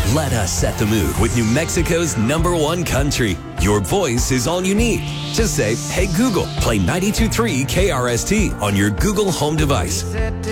Let us set the mood with New Mexico's #1 country. Your voice is all you need. Just say, hey Google, play 92.3 KRST on your Google Home device.